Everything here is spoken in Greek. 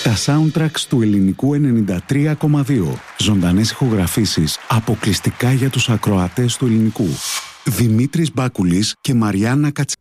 Τα soundtracks του ελληνικού 93,2. Ζωντανές ηχογραφήσεις αποκλειστικά για τους ακροατές του ελληνικού. Δημήτρης Μπάκουλης και Μαριάννα Κατσίνη.